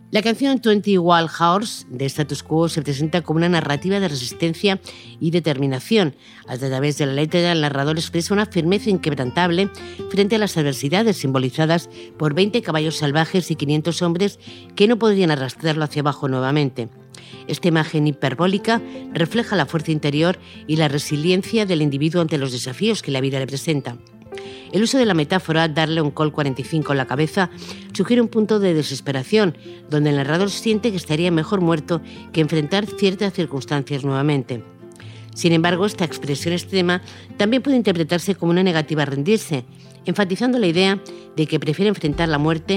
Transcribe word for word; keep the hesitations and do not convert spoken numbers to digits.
La canción veinte Wild Hours de Status Quo se presenta como una narrativa de resistencia y determinación. A través de la letra, el narrador expresa una firmeza inquebrantable frente a las adversidades simbolizadas por veinte caballos salvajes y quinientos hombres que no podrían arrastrarlo hacia abajo nuevamente. Esta imagen hiperbólica refleja la fuerza interior y la resiliencia del individuo ante los desafíos que la vida le presenta. El uso de la metáfora, darle un Colt cuarenta y cinco en la cabeza, sugiere un punto de desesperación, donde el narrador siente que estaría mejor muerto que enfrentar ciertas circunstancias nuevamente. Sin embargo, esta expresión extrema también puede interpretarse como una negativa a rendirse, enfatizando la idea de que prefiere enfrentar la muerte